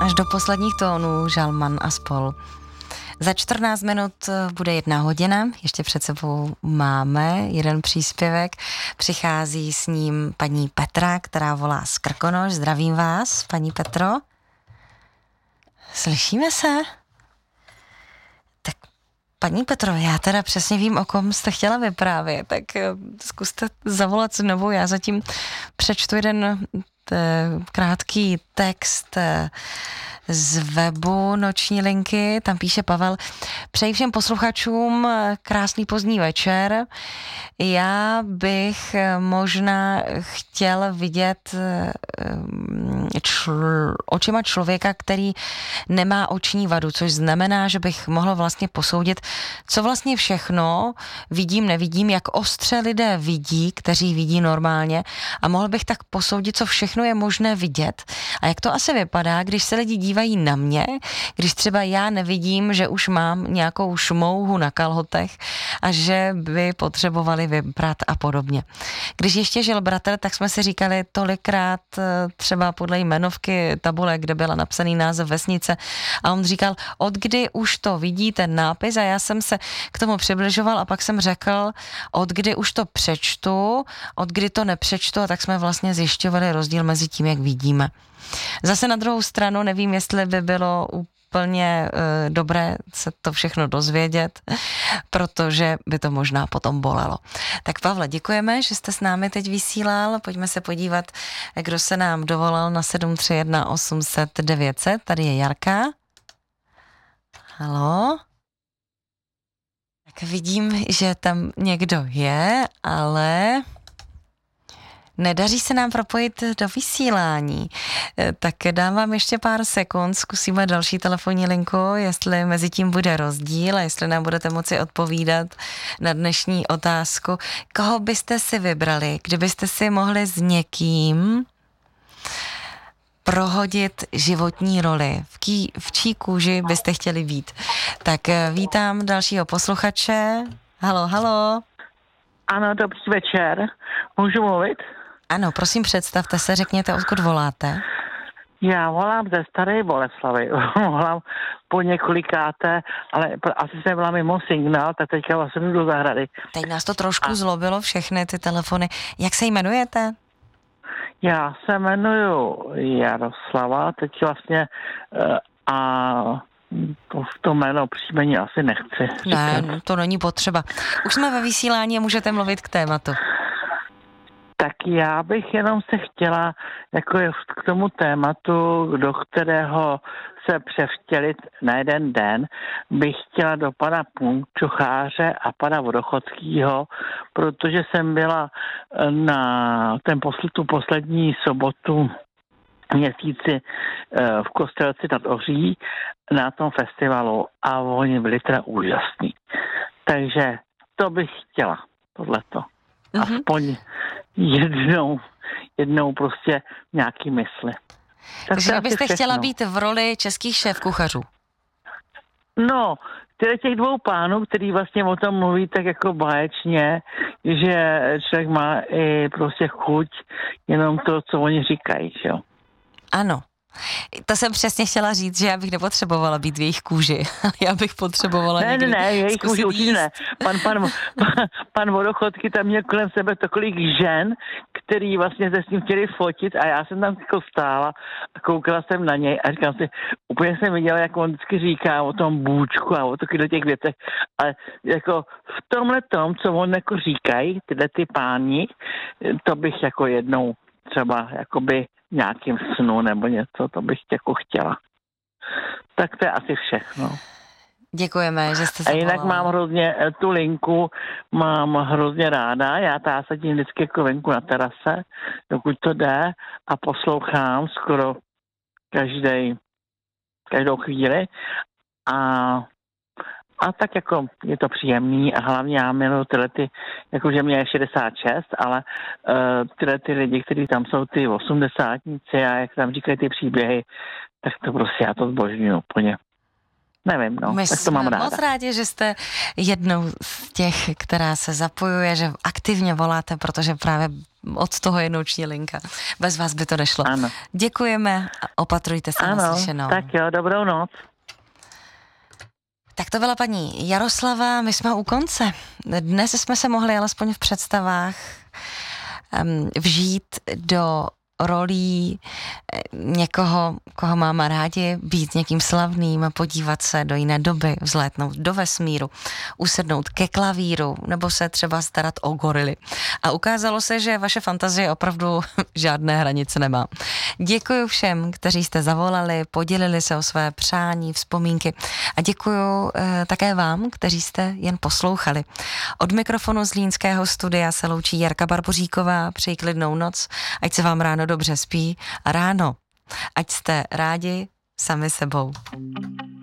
až do posledních tónů Žalman a spol. Za 14 minut bude 1 hodina, ještě před sebou máme jeden příspěvek. Přichází s ním paní Petra, která volá z Krkonoš. Zdravím vás, paní Petro. Slyšíme se? Tak paní Petro, já teda přesně vím, o kom jste chtěla vyprávět, tak zkuste zavolat znovu. Já zatím přečtu jeden krátký text z webu Noční linky, tam píše Pavel: přeji všem posluchačům krásný pozdní večer. Já bych možná chtěl vidět očima člověka, který nemá oční vadu, což znamená, že bych mohl vlastně posoudit, co vlastně všechno vidím, nevidím, jak ostře lidé vidí, kteří vidí normálně, a mohl bych tak posoudit, co všechno je možné vidět a jak to asi vypadá, když se lidi dívají na mě, když třeba já nevidím, že už mám nějakou šmouhu na kalhotech a že by potřebovali vybrat a podobně. Když ještě žil bratr, tak jsme si říkali tolikrát třeba podle jmenovky tabule, kde byla napsaný název vesnice, a on říkal, od kdy už to vidí ten nápis, a já jsem se k tomu přibližoval a pak jsem řekl, od kdy už to přečtu, od kdy to nepřečtu, a tak jsme vlastně zjišťovali rozdíl mezi tím, jak vidíme. Zase na druhou stranu nevím, jestli by bylo úplně dobré se to všechno dozvědět, protože by to možná potom bolelo. Tak Pavle, děkujeme, že jste s námi teď vysílal. Pojďme se podívat, kdo se nám dovolal na 731 800 900. Tady je Jarka. Haló? Tak vidím, že tam někdo je, ale nedaří se nám propojit do vysílání. Tak dám vám ještě pár sekund, zkusíme další telefonní linku, jestli mezi tím bude rozdíl a jestli nám budete moci odpovídat na dnešní otázku. Koho byste si vybrali, kdybyste si mohli s někým prohodit životní roli? V čí kůži byste chtěli být? Tak vítám dalšího posluchače. Halo, halo. Ano, dobrý večer. Můžu mluvit? Ano, prosím, představte se, řekněte, odkud voláte. Já volám ze Staré Boleslavy. Volám po několikáté, ale asi jsem byla mimo signál, tak teďka vlastně jdu do zahrady. Teď nás to trošku zlobilo, všechny ty telefony. Jak se jmenujete? Já se jmenuju Jaroslava, teď vlastně a to jméno příjmení asi nechci říkat. Ne, to není potřeba. Už jsme ve vysílání a můžete mluvit k tématu. Tak já bych jenom se chtěla jako k tomu tématu, do kterého se převtělit na jeden den, bych chtěla do pana Punčocháře a pana Vodochodského, protože jsem byla na tu poslední sobotu měsíci v Kostelci nad Ohří na tom festivalu a oni byli teda úžasní. Takže to bych chtěla, tohleto. Aspoň jednou prostě nějaký mysli. Takže byste chtěla být v roli českých šéfkuchařů? No, těch dvou pánů, který vlastně o tom mluví tak jako báječně, že člověk má i prostě chuť jenom to, co oni říkají, jo. Ano. To jsem přesně chtěla říct, že já bych nepotřebovala být v jejich kůži. Já bych potřebovala Ne, jejich kůži určitě ne. Pan Vodochodky tam měl kolem sebe tolik žen, který vlastně se s ním chtěli fotit, a já jsem tam jako stála a koukala jsem na něj a říkám si, úplně jsem viděla, jak on vždycky říká o tom bůčku a o těch věcech, ale jako v tomhle tom, co on jako říkají, tyhle ty páni, to bych jako jednou třeba jakoby nějakým snu nebo něco, to bych jako chtěla. Tak to je asi všechno. Děkujeme, že jste se A jinak mám hrozně, tu linku mám hrozně ráda, já sadím vždycky jako venku na terase, dokud to jde, a poslouchám skoro každou chvíli a tak jako je to příjemný a hlavně já miluji jakože mě je 66, ale tyhle ty lidi, kteří tam jsou ty 80níci a jak tam říkají ty příběhy, tak to prostě já to zbožňuji úplně. nevím, no, My tak to mám jsme ráda. moc rádi, že jste jednou z těch, která se zapojuje, že aktivně voláte, protože právě od toho je noční linka. Bez vás by to nešlo. Ano. Děkujeme a opatrujte se Ano, naslyšenou. tak jo, dobrou noc. Tak to byla paní Jaroslava, my jsme u konce. Dnes jsme se mohli alespoň v představách vžít do rolí někoho, koho máme rádi, být někým slavným, podívat se do jiné doby, vzlétnout do vesmíru, usednout ke klavíru nebo se třeba starat o gorily. A ukázalo se, že vaše fantazie opravdu žádné hranice nemá. Děkuji všem, kteří jste zavolali, podělili se o své přání, vzpomínky a děkuji také vám, kteří jste jen poslouchali. Od mikrofonu z Zlínského studia se loučí Jarka Barboříková, přeji klidnou noc, ať se vám ráno dobře spí a ráno, ať jste rádi sami sebou.